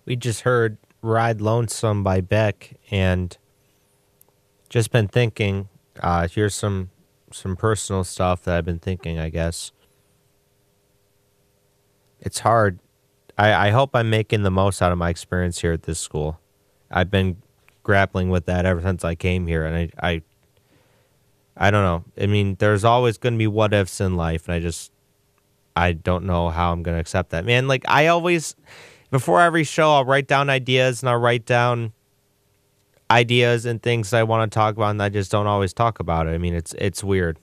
We just heard Ride Lonesome by Beck, and just been thinking, here's some personal stuff that I've been thinking, I guess. It's hard. I hope I'm making the most out of my experience here at this school. I've been grappling with that ever since I came here, and I don't know. I mean, there's always going to be what ifs in life, and I don't know how I'm going to accept that. Man, like I always, before every show, I'll write down ideas, and I'll write down ideas and things I want to talk about, and I just don't always talk about it. I mean, it's weird.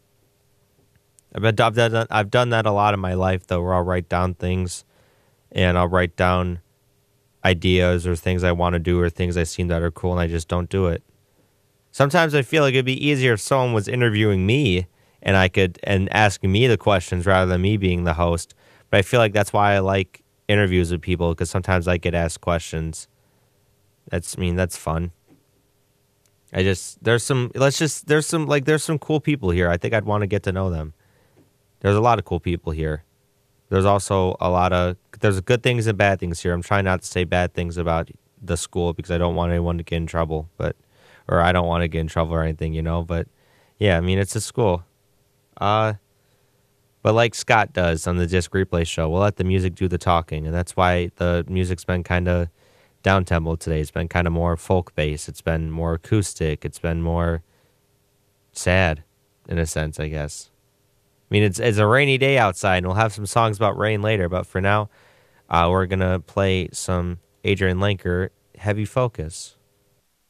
I've done that a lot in my life, though, where I'll write down things, and I'll write down ideas or things I want to do or things I seen that are cool, and I just don't do it. Sometimes I feel like it'd be easier if someone was interviewing me and asking me the questions rather than me being the host. But I feel like that's why I like interviews with people, because sometimes I get asked questions. That's fun. There's some cool people here. I think I'd want to get to know them. There's a lot of cool people here. There's also there's good things and bad things here. I'm trying not to say bad things about the school because I don't want anyone to get in trouble, or I don't want to get in trouble or anything, but yeah, I mean, it's a school. But like Scott does on the Disc Replay show, we'll let the music do the talking, and that's why the music's been kind of down-tempo today. It's been kind of more folk-based. It's been more acoustic. It's been more sad, in a sense, I guess. I mean, it's a rainy day outside, and we'll have some songs about rain later, but for now, we're going to play some Adrian Lenker, Heavy Focus.